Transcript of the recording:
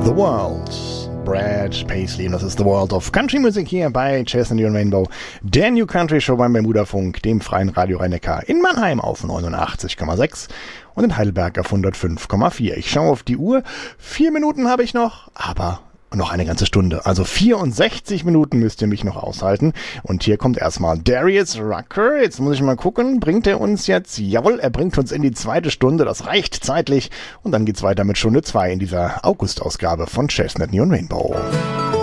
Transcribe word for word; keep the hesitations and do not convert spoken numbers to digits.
The World. Brad Paisley, und das ist The World of Country Music hier bei Chestnut und Rainbow, der New Country Show beim Bermuda-Funk, dem freien Radio Rhein-Neckar, in Mannheim auf neunundachtzig Komma sechs und in Heidelberg auf hundertfünf Komma vier. Ich schaue auf die Uhr, vier Minuten habe ich noch, aber noch eine ganze Stunde. Also vierundsechzig Minuten müsst ihr mich noch aushalten. Und hier kommt erstmal Darius Rucker. Jetzt muss ich mal gucken, bringt er uns jetzt? Jawohl, er bringt uns in die zweite Stunde. Das reicht zeitlich. Und dann geht's weiter mit Stunde zwei in dieser August-Ausgabe von Chestnut und Rainbow.